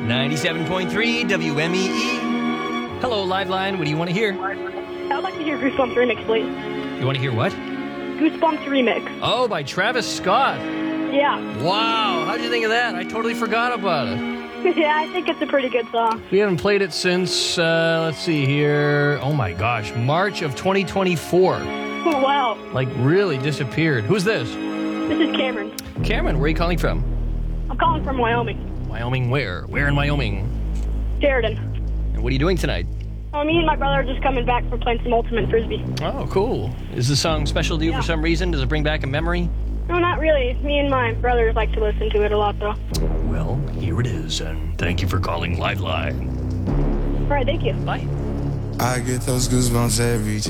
97.3 WMEE. Hello, Liveline. What do you want to hear? I would like to hear Goosebumps Remix, please. You want to hear what? Goosebumps Remix. Oh, by Travis Scott. Yeah. Wow. How'd you think of that? I totally forgot about it. Yeah, I think it's a pretty good song. We haven't played it since, let's see here. Oh, my gosh. March of 2024. Oh, wow. Like, really disappeared. Who's this? This is Cameron. Cameron, where are you calling from? I'm calling from Wyoming. Wyoming where? Where in Wyoming? Sheridan. And what are you doing tonight? Me and my brother are just coming back from playing some Ultimate Frisbee. Oh, cool. Is the song special to you for some reason? Does it bring back a memory? No, not really. Me and my brothers like to listen to it a lot, though. Well, here it is, and thank you for calling Liveline. All right, thank you. Bye. I get those goosebumps every